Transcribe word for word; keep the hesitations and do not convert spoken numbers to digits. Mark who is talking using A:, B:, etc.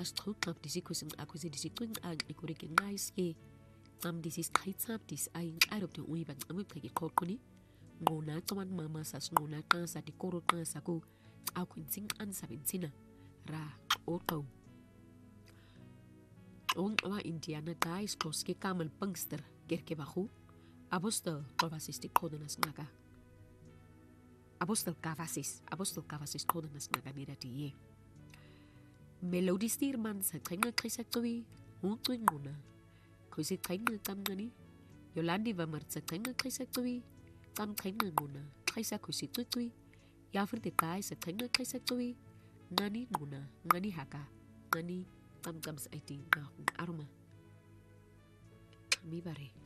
A: astroqab disikusim akuze disicwin agrikurike ngaiske am disis khitsap dis ay arop de uiba amqiki qoquni ngona tsoman mama sasngona qasa dikoro qasa ku akwintsing an seventeen ra oqo on wa indiana dais kloske kamel pangster kerke bahu abostel qovasisti qodanas naga abostel kavasis abostel kavasis qodanas naga mira die melodi stirman sa kringa krisatui hunqin ngona kusi kringa tamgani yolandi va martsa kringa krisatui tam kringa ngona krisa kusi tutui yafur de kai sa kringa krisatui ngani ngona ngani haka ngani tam kams aiti na aroma mi bare